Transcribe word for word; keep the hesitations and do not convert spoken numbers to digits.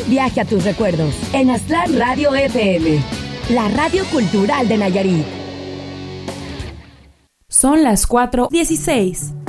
viaje a tus recuerdos en Aztlán Radio F M, la radio cultural de Nayarit. Son las cuatro dieciséis.